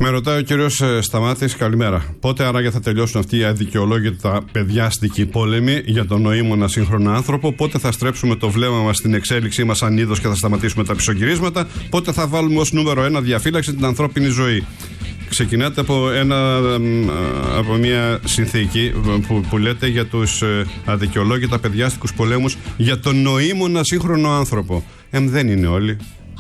Με ρωτάει ο κύριος Σταμάτης, καλημέρα. Πότε άραγε θα τελειώσουν αυτοί οι αδικαιολόγητα παιδιάστικοι πόλεμοι για τον νοήμονα σύγχρονο άνθρωπο? Πότε θα στρέψουμε το βλέμμα μας στην εξέλιξή μας σαν είδος και θα σταματήσουμε τα πισωγυρίσματα? Πότε θα βάλουμε ως νούμερο 1 διαφύλαξη την ανθρώπινη ζωή? Ξεκινάτε από μια συνθήκη που λέτε για τους αδικαιολόγητα παιδιάστικους πολέμους για τον νοήμονα σύγχρονο άνθρωπο. Δεν είναι όλοι.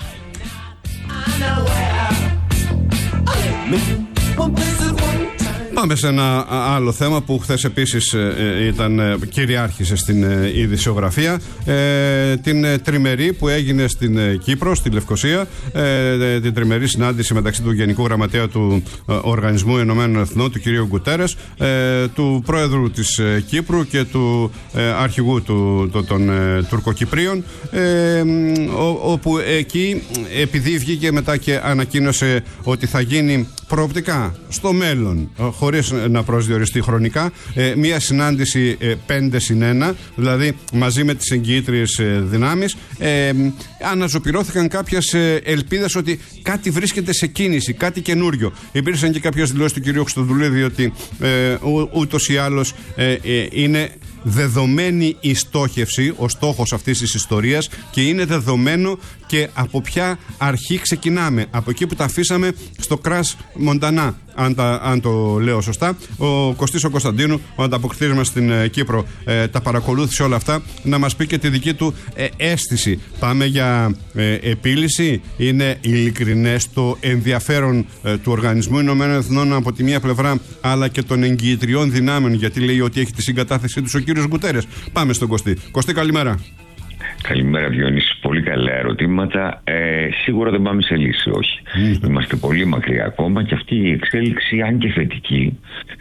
Πάμε σε ένα άλλο θέμα που χθες επίσης κυριάρχησε στην ειδησιογραφία, την τριμερή που έγινε στην Κύπρο, στη Λευκοσία, την τριμερή συνάντηση μεταξύ του Γενικού Γραμματέα του Οργανισμού Ηνωμένων Εθνών, του κ. Γκουτέρες, του Πρόεδρου της Κύπρου και του Αρχηγού των Τουρκοκυπρίων, όπου εκεί, επειδή βγήκε μετά και ανακοίνωσε ότι θα γίνει προοπτικά στο μέλλον, χωρίς να προσδιοριστεί χρονικά, μία συνάντηση 5+1, δηλαδή μαζί με τις εγγυήτριες δυνάμεις, αναζωπυρώθηκαν κάποιες ελπίδες ότι κάτι βρίσκεται σε κίνηση, κάτι καινούριο. Υπήρξαν και κάποιες δηλώσεις του κ. Χριστοδουλίδη ότι ούτως ή άλλως είναι δεδομένη η στόχευση, ο στόχος αυτής της ιστορίας, και είναι δεδομένο και από ποια αρχή ξεκινάμε. Από εκεί που τα αφήσαμε στο Κρας Μοντανά, αν το λέω σωστά. Ο Κωστής ο Κωνσταντίνου, ο ανταποκριτής μας στην Κύπρο, τα παρακολούθησε όλα αυτά, να μας πει και τη δική του αίσθηση. Πάμε για επίλυση? Είναι ειλικρινές το ενδιαφέρον του Οργανισμού Ηνωμένων Εθνών από τη μία πλευρά, αλλά και των εγγυητριών δυνάμεων, γιατί λέει ότι έχει τη συγκατάθεσή τους ο κύριος Γκουτέρες? Πάμε στον Κωστή. Κωστή, καλημέρα. Καλημέρα, Διονύση. Πολύ καλά ερωτήματα. Σίγουρα δεν πάμε σε λύση, όχι. Είμαστε πολύ μακριά ακόμα και αυτή η εξέλιξη, αν και θετική,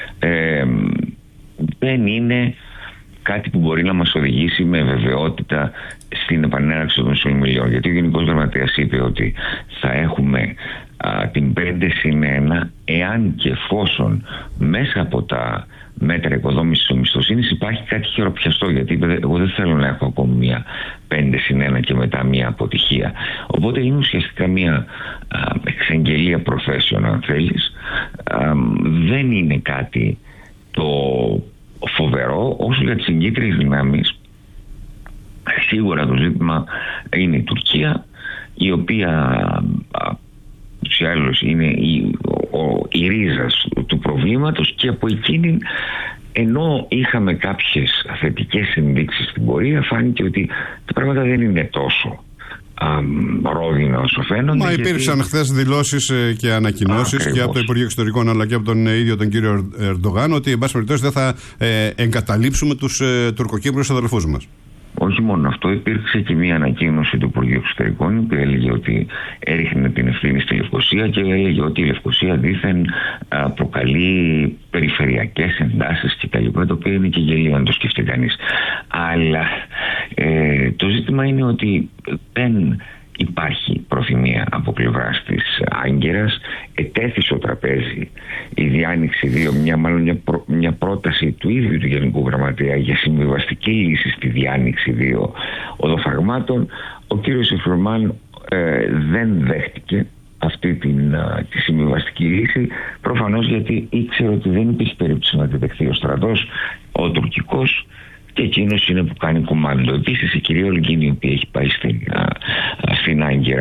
δεν είναι κάτι που μπορεί να μας οδηγήσει με βεβαιότητα στην επανέναρξη των συνομιλιών. Γιατί ο Γενικός Γραμματέας είπε ότι θα έχουμε την 5+1 εάν και εφόσον μέσα από τα μέτρα οικοδόμησης της εμπιστοσύνης υπάρχει κάτι χειροπιαστό, γιατί εγώ δεν θέλω να έχω ακόμη μια 5+1 και μετά μια αποτυχία. Οπότε είναι ουσιαστικά μια εξαγγελία προθέσεων, αν θέλεις. Δεν είναι κάτι το φοβερό. Όσο για τις εγγύητριες δυνάμεις, σίγουρα το ζήτημα είναι η Τουρκία, η οποία τους ή άλλως είναι η ρίζα του προβλήματος, και από εκείνη, ενώ είχαμε κάποιες θετικές ενδείξεις στην πορεία, φάνηκε ότι τα πράγματα δεν είναι τόσο ρόδινα όσο φαίνονται. Μα υπήρξαν χθες δηλώσεις και ανακοινώσεις και από το Υπουργείο Εξωτερικών αλλά και από τον ίδιο τον κύριο Ερντογάν ότι εν πάση περιπτώσει δεν θα εγκαταλείψουμε τους Τουρκοκύπριους αδελφούς μας. Όχι μόνο αυτό, υπήρξε και μια ανακοίνωση του Υπουργείου Εξωτερικών που έλεγε ότι έριχνε την ευθύνη στη Λευκοσία και έλεγε ότι η Λευκοσία δήθεν προκαλεί περιφερειακές εντάσεις κτλ. Το οποίο είναι και γελίο αν το σκεφτεί κανείς. Αλλά το ζήτημα είναι ότι δεν υπάρχει προθυμία από πλευράς της Άγκυρας. Ετέθη στο τραπέζι η διάνοιξη 2, μια πρόταση του ίδιου του Γενικού Γραμματέα για συμβιβαστική λύση στη διάνοιξη 2 οδοφραγμάτων. Ο κύριος Ιφρομάν δεν δέχτηκε αυτή τη συμβιβαστική λύση, προφανώς γιατί ήξερε ότι δεν υπήρχε περίπτωση να τη δεχθεί ο στρατός, ο τουρκικός, και εκείνος είναι που κάνει κουμάντο. Επίσης η κυρία Ολγκίνη, η οποία έχει πάει στην Άγκυρα,